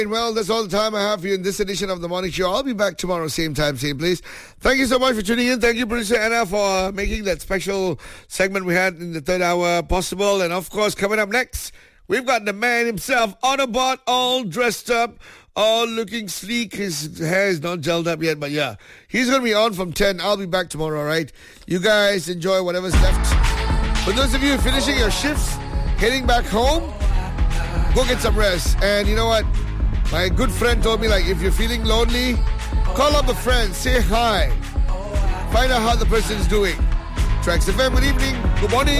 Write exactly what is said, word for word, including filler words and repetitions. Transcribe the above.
Well, that's all the time I have for you in this edition of The Morning Show. I'll be back tomorrow, same time, same place. Thank you so much for tuning in. Thank you, producer Anna, for uh, making that special segment we had in the third hour possible. And, of course, coming up next, we've got the man himself on a board, all dressed up, all looking sleek. His hair is not gelled up yet, but yeah. He's going to be on from ten. I'll be back tomorrow, all right? You guys enjoy whatever's left. For those of you finishing your shifts, heading back home, go get some rest. And you know what? My good friend told me, like, if you're feeling lonely, call up a friend, say hi. Find out how the person is doing. Tracks F M, good evening, good morning.